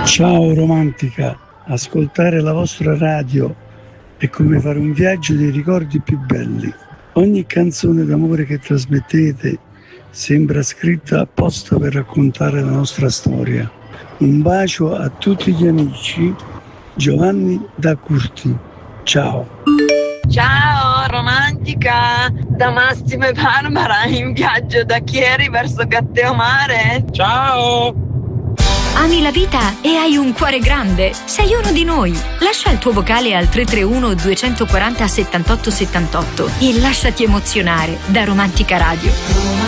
Ciao romantica, ascoltare la vostra radio è come fare un viaggio dei ricordi più belli. Ogni canzone d'amore che trasmettete sembra scritta apposta per raccontare la nostra storia. Un bacio a tutti gli amici, Giovanni da Curti. Ciao. Ciao romantica, da Massimo e Barbara in viaggio da Chieri verso Gatteomare. Ciao! Ami la vita e hai un cuore grande? Sei uno di noi. Lascia il tuo vocale al 331 240 78 78 e lasciati emozionare da Romantica Radio.